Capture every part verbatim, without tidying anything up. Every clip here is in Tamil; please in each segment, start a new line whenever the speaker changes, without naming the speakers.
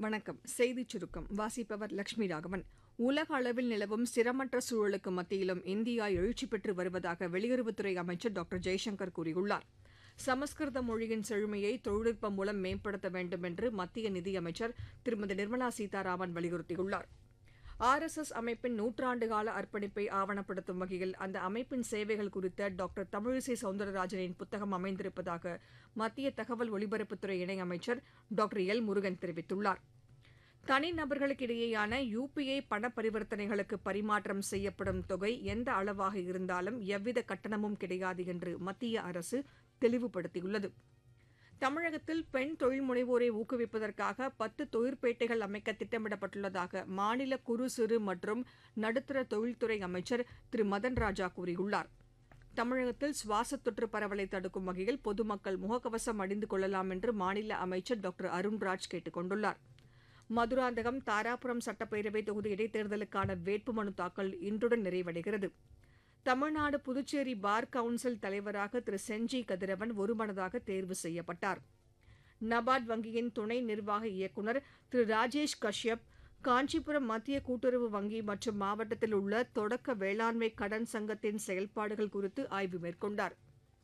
வணக்கம். செய்திச் சுருக்கம் வாசிப்பவர் லட்சுமி ராகவன். உலக அளவில் நிலவும் ஸ்திரமற்ற சூழலுக்கு மத்தியிலும் இந்தியா எழுச்சி பெற்று வருவதாக வெளியுறவுத்துறை அமைச்சர் டாக்டர் ஜெய்சங்கர் கூறியுள்ளார். சமஸ்கிருத மொழியின் செழுமையை தொழில்நுட்பம் மூலம் மேம்படுத்த வேண்டும் என்று மத்திய நிதியமைச்சர் திருமதி நிர்மலா சீதாராமன் வலியுறுத்தியுள்ளார். ஆர் எஸ் எஸ் அமைப்பின் நூற்றாண்டுகால அர்ப்பணிப்பை ஆவணப்படுத்தும் வகையில் அந்த அமைப்பின் சேவைகள் குறித்த டாக்டர் தமிழிசை சவுந்தரராஜனின் புத்தகம் அமைந்திருப்பதாக மத்திய தகவல் ஒலிபரப்புத்துறை இணையமைச்சர் டாக்டர் எல் முருகன் தெரிவித்துள்ளார். தனிநபர்களுக்கிடையேயான யு பி ஐ பண பரிவர்த்தனைகளுக்கு பரிமாற்றம் செய்யப்படும் தொகை எந்த அளவாக இருந்தாலும் எவ்வித கட்டணமும் கிடையாது என்று மத்திய அரசு தெளிவுபடுத்தியுள்ளது. தமிழகத்தில் பெண் தொழில் முனைவோரை ஊக்குவிப்பதற்காக பத்து தொழிற்பேட்டைகள் அமைக்க திட்டமிடப்பட்டுள்ளதாக மாநில குறு சிறு மற்றும் நடுத்தர தொழில்துறை அமைச்சர் திரு மதன் ராஜா கூறியுள்ளார். தமிழகத்தில் சுவாச தொற்று பரவலை தடுக்கும் வகையில் பொதுமக்கள் முகக்கவசம் அணிந்து கொள்ளலாம் என்று மாநில அமைச்சர் டாக்டர் அருண்ராஜ் கேட்டுக் கொண்டுள்ளார். மதுராந்தகம் தாராபுரம் சட்டப்பேரவை தொகுதி இடைத்தேர்தலுக்கான வேட்புமனு தாக்கல் இன்றுடன் நிறைவடைகிறது. தமிழ்நாடு புதுச்சேரி பார் கவுன்சில் தலைவராக திரு செஞ்சி கதிரவன் ஒருமனதாக தேர்வு செய்யப்பட்டார். நபார்ட் வங்கியின் துணை நிர்வாக இயக்குநர் திரு ராஜேஷ் கஷ்யப் காஞ்சிபுரம் மத்திய கூட்டுறவு வங்கி மற்றும் மாவட்டத்தில் உள்ள தொடக்க வேளாண்மை கடன் சங்கத்தின் செயல்பாடுகள் குறித்து ஆய்வு மேற்கொண்டார்.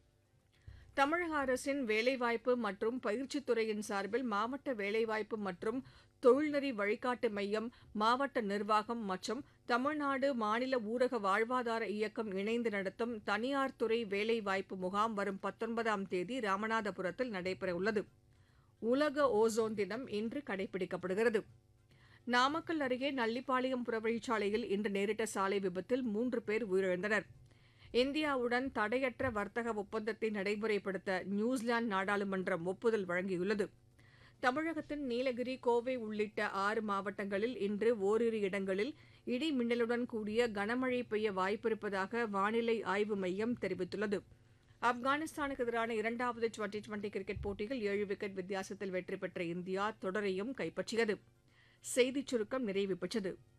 தமிழக அரசின் வேலைவாய்ப்பு மற்றும் பயிற்சித் துறையின் சார்பில் மாவட்ட வேலைவாய்ப்பு மற்றும் தொழில்நெறி வழிகாட்டு மையம், மாவட்ட நிர்வாகம் மற்றும் தமிழ்நாடு மாநில ஊரக வாழ்வாதார இயக்கம் இணைந்து நடத்தும் தனியார் துறை வேலைவாய்ப்பு முகாம் வரும் பத்தொன்பதாம் தேதி ராமநாதபுரத்தில் நடைபெறவுள்ளது. உலக ஓசோன் தினம் இன்று கடைபிடிக்கப்படுகிறது. நாமக்கல் அருகே நல்லிப்பாளையம் புறவழிச்சாலையில் இன்று நேரிட்ட சாலை விபத்தில் மூன்று பேர் உயிரிழந்தனர். இந்தியாவுடன் தடையற்ற வர்த்தக ஒப்பந்தத்தை நடைமுறைப்படுத்த நியூசிலாந்து நாடாளுமன்றம் ஒப்புதல் வழங்கியுள்ளது. தமிழகத்தின் நீலகிரி, கோவை உள்ளிட்ட ஆறு மாவட்டங்களில் இன்று ஓரிரு இடங்களில் இடி மின்னலுடன் கூடிய கனமழை பெய்ய வாய்ப்பிருப்பதாக வானிலை ஆய்வு மையம் தெரிவித்துள்ளது. ஆப்கானிஸ்தானுக்கு எதிரான இரண்டாவது டுவெண்டி டுவெண்டி கிரிக்கெட் போட்டியில் ஏழு விக்கெட் வித்தியாசத்தில் வெற்றி பெற்ற இந்தியா தொடரையும் கைப்பற்றியது. செய்திச் சுருக்கம் நிறைவு பெற்றது.